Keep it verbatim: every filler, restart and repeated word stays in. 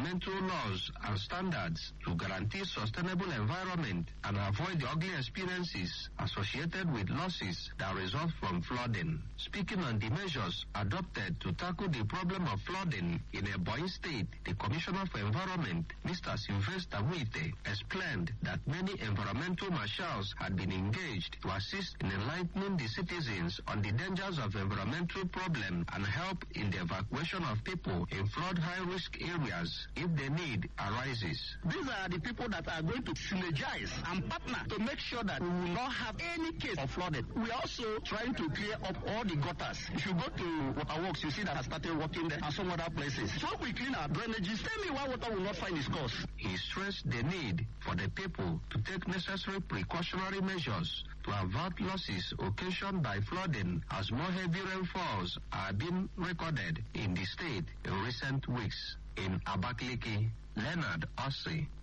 environmental laws and standards to guarantee sustainable environment and avoid the ugly experiences associated with losses that result from flooding. Speaking on the measures adopted to tackle the problem of flooding in Ebonyi State, the Commissioner for Environment, Mister Sylvester Muite, explained that many environmental marshals had been engaged to assist in enlightening the citizens on the dangers of environmental problems and help in the evacuation of people in flood high-risk areas if the need arises. These are the people that are going to synergize and partner to make sure that we will not have any case of flooding. We are also trying to clear up all the gutters. If you go to waterworks, you see that I started working there and some other places. So we clean our drainages. Tell me why water will not find its course. He stressed the need for the people to take necessary precautionary measures to avert losses occasioned by flooding as more heavy rainfalls are being recorded in the state in recent weeks. In Abakaliki, Leonard Osei,